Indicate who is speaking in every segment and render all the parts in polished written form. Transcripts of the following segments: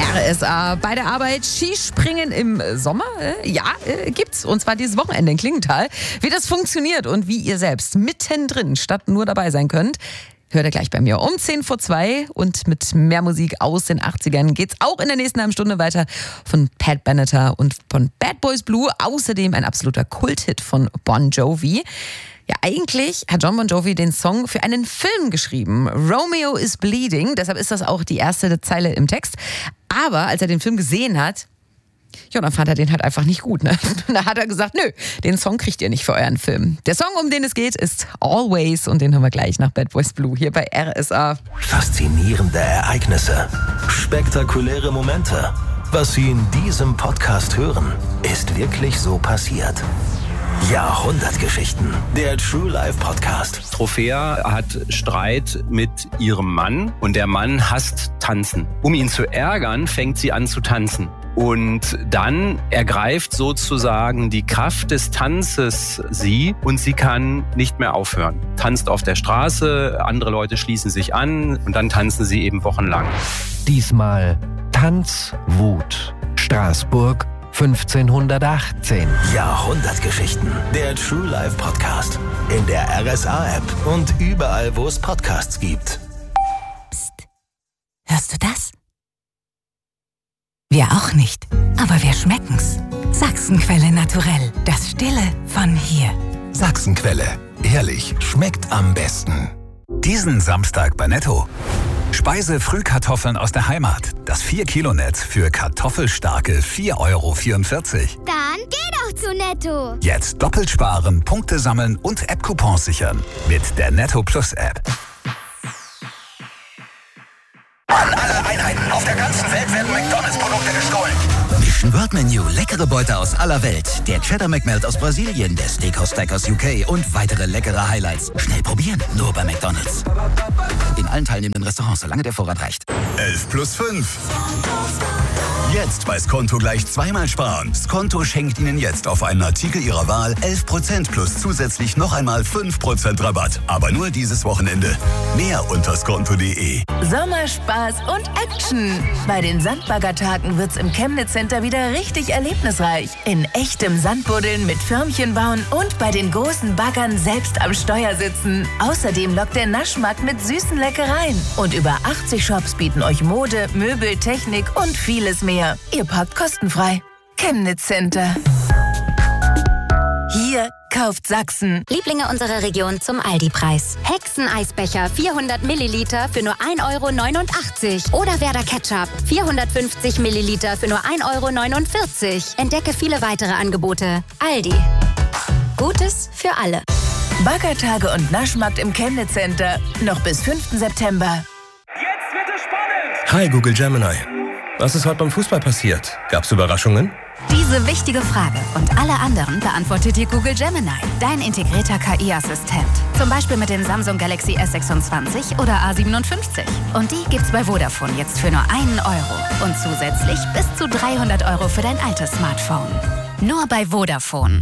Speaker 1: RSA. Bei der Arbeit Skispringen im Sommer? Gibt's. Und zwar dieses Wochenende in Klingenthal. Wie das funktioniert und wie ihr selbst mittendrin statt nur dabei sein könnt, hört ihr gleich bei mir um 10:02 und mit mehr Musik aus den 80ern geht's auch in der nächsten halben Stunde weiter von Pat Benatar und von Bad Boys Blue. Außerdem ein absoluter Kulthit von Bon Jovi. Ja, eigentlich hat Jon Bon Jovi den Song für einen Film geschrieben. Romeo is Bleeding, deshalb ist das auch die erste Zeile im Text. Aber als er den Film gesehen hat, ja, dann fand er den halt einfach nicht gut. Ne? Da hat er gesagt, nö, den Song kriegt ihr nicht für euren Film. Der Song, um den es geht, ist Always und den hören wir gleich nach Bad Boys Blue hier bei RSA.
Speaker 2: Faszinierende Ereignisse, spektakuläre Momente. Was Sie in diesem Podcast hören, ist wirklich so passiert. Jahrhundertgeschichten, der True Life Podcast.
Speaker 3: Trophäa hat Streit mit ihrem Mann und der Mann hasst Tanzen. Um ihn zu ärgern, fängt sie an zu tanzen. Und dann ergreift sozusagen die Kraft des Tanzes sie und sie kann nicht mehr aufhören. Tanzt auf der Straße, andere Leute schließen sich an und dann tanzen sie eben wochenlang.
Speaker 4: Diesmal Tanzwut. Straßburg 1518.
Speaker 2: Jahrhundertgeschichten, der True Life Podcast. In der RSA-App und überall, wo es Podcasts gibt.
Speaker 5: Psst. Hörst du das? Wir auch nicht, aber wir schmecken's. Sachsenquelle naturell, das Stille von hier.
Speaker 6: Sachsenquelle, ehrlich, schmeckt am besten. Diesen Samstag bei Netto. Speise-Frühkartoffeln aus der Heimat. Das 4-Kilo-Netz für kartoffelstarke 4,44 €.
Speaker 7: Dann geh doch zu Netto.
Speaker 6: Jetzt doppelt sparen, Punkte sammeln und App-Coupons sichern. Mit der Netto Plus App.
Speaker 2: An alle Einheiten auf der ganzen Welt werden McDonalds-Produkte gestohlen.
Speaker 8: Mission World Menu, leckere Beute aus aller Welt. Der Cheddar McMelt aus Brasilien, der Steakhouse Stack aus UK und weitere leckere Highlights. Schnell probieren, nur bei McDonalds. In allen teilnehmenden Restaurants, solange der Vorrat reicht.
Speaker 6: 11 plus 5. Jetzt bei Skonto gleich zweimal sparen. Skonto schenkt Ihnen jetzt auf einen Artikel Ihrer Wahl 11% plus zusätzlich noch einmal 5% Rabatt. Aber nur dieses Wochenende. Mehr unter skonto.de.
Speaker 5: Sommerspaß und Action. Bei den Sandbaggertagen wird's im Chemnitz Center wieder richtig erlebnisreich. In echtem Sandbuddeln mit Förmchen bauen und bei den großen Baggern selbst am Steuer sitzen. Außerdem lockt der Naschmarkt mit süßen Leckereien. Und über 80 Shops bieten euch Mode, Möbel, Technik und vieles mehr. Ihr parkt kostenfrei. Chemnitz Center. Hier kauft Sachsen.
Speaker 7: Lieblinge unserer Region zum Aldi-Preis. Hexeneisbecher 400 Milliliter für nur 1,89 €. Oder Werder Ketchup 450 Milliliter für nur 1,49 €. Entdecke viele weitere Angebote. Aldi. Gutes für alle.
Speaker 5: Baggertage und Naschmarkt im Chemnitz Center. Noch bis 5. September.
Speaker 9: Jetzt wird es spannend!
Speaker 10: Hi Google Gemini. Was ist heute beim Fußball passiert? Gab's Überraschungen?
Speaker 11: Diese wichtige Frage und alle anderen beantwortet dir Google Gemini, dein integrierter KI-Assistent. Zum Beispiel mit den Samsung Galaxy S26 oder A57. Und die gibt's bei Vodafone jetzt für nur 1 € und zusätzlich bis zu 300 € für dein altes Smartphone. Nur bei Vodafone.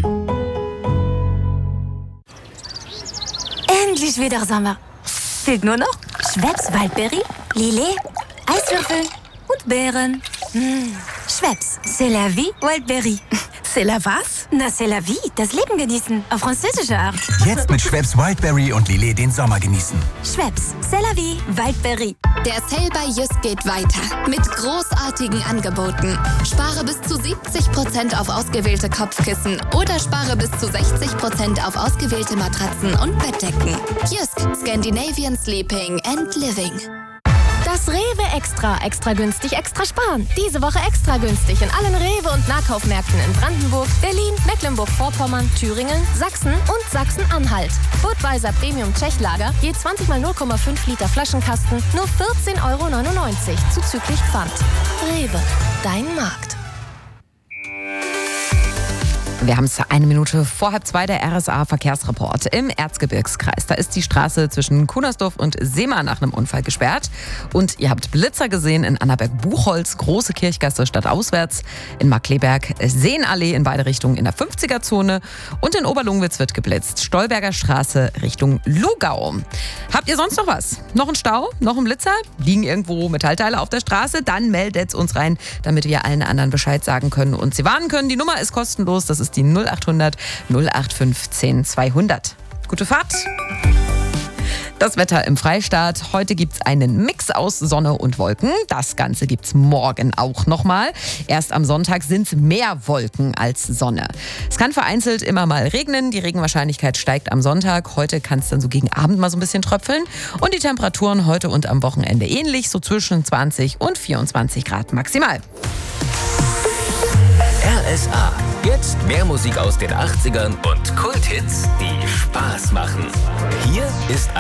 Speaker 7: Endlich wieder Sommer. Fehlt nur noch Schweppes Waldberry, Lillet, Eiswürfel und Beeren. Schweppes, c'est la vie, Wildberry.
Speaker 5: C'est la was?
Speaker 7: Na, c'est la vie, das Leben genießen, auf französische Art.
Speaker 6: Jetzt mit Schweppes Wildberry und Lillet den Sommer genießen.
Speaker 7: Schweppes, c'est la vie, Wildberry.
Speaker 12: Der Sale bei Jysk geht weiter mit großartigen Angeboten. Spare bis zu 70% auf ausgewählte Kopfkissen oder spare bis zu 60% auf ausgewählte Matratzen und Bettdecken. Jysk, Scandinavian Sleeping and Living.
Speaker 13: Das Rewe Extra günstig, extra sparen. Diese Woche extra günstig in allen Rewe- und Nahkaufmärkten in Brandenburg, Berlin, Mecklenburg-Vorpommern, Thüringen, Sachsen und Sachsen-Anhalt. Budweiser Premium Tschechlager, je 20 mal 0,5 Liter Flaschenkasten, nur 14,99 € zuzüglich Pfand. Rewe, dein Markt.
Speaker 1: Wir haben es 1 Minute vor 1:30, der RSA-Verkehrsreport im Erzgebirgskreis. Da ist die Straße zwischen Kunersdorf und Seema nach einem Unfall gesperrt. Und ihr habt Blitzer gesehen in Annaberg-Buchholz, Große Kirchgasse stadtauswärts, in Markkleeberg, Seenallee in beide Richtungen in der 50er-Zone und in Oberlungwitz wird geblitzt, Stolberger Straße Richtung Lugau. Habt ihr sonst noch was? Noch ein Stau? Noch ein Blitzer? Liegen irgendwo Metallteile auf der Straße? Dann meldet uns rein, damit wir allen anderen Bescheid sagen können und sie warnen können. Die Nummer ist kostenlos, das ist die 0800 0815 200. Gute Fahrt! Das Wetter im Freistaat. Heute gibt es einen Mix aus Sonne und Wolken. Das Ganze gibt es morgen auch nochmal. Erst am Sonntag sind es mehr Wolken als Sonne. Es kann vereinzelt immer mal regnen. Die Regenwahrscheinlichkeit steigt am Sonntag. Heute kann es dann so gegen Abend mal so ein bisschen tröpfeln. Und die Temperaturen heute und am Wochenende ähnlich, so zwischen 20 und 24 Grad maximal.
Speaker 14: RSA. Jetzt mehr Musik aus den 80ern und Kulthits, die Spaß machen. Hier ist